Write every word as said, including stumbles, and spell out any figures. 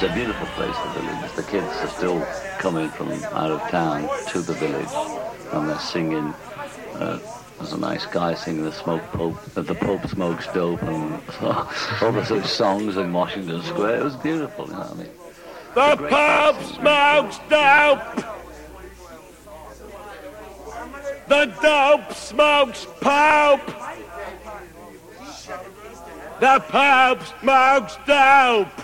a beautiful place, the village. The kids are still coming from out of town to the village, and they're singing. Uh, there's a nice guy singing the smoke Pope, uh, the Pope smokes dope, and all the sort of songs in Washington Square. It was beautiful, you know what I mean? The Pope smokes dope. The dope smokes Pope. The Pope smokes dope.